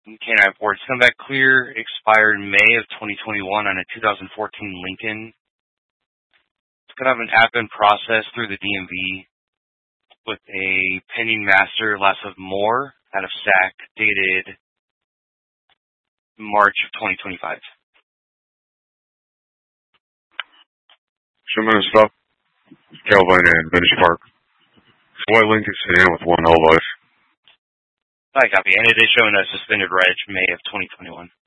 Canine reports come back clear, expired May of 2021 on a 2014 Lincoln. It's going to have an app in process through the DMV with a pending master last of Moore out of SAC dated March of 2025. Showman stop Calvin and Vintage Park. White Lincoln sedan with one whole life. I copy. And it is showing a suspended reg May of 2021.